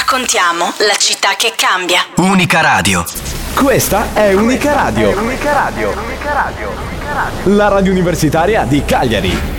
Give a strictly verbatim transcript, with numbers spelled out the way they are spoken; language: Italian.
raccontiamo la città che cambia. Unica Radio. Questa è Unica Radio. Unica Radio. Unica Radio. Unica Radio. La radio universitaria di Cagliari.